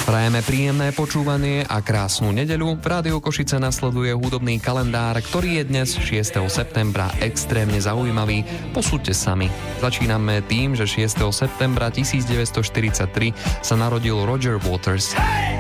Prajeme príjemné počúvanie a krásnu nedeľu. V Rádiu Košice nasleduje hudobný kalendár, ktorý je dnes 6. septembra extrémne zaujímavý. Posúďte sami. Začíname tým, že 6. septembra 1943 sa narodil Roger Waters.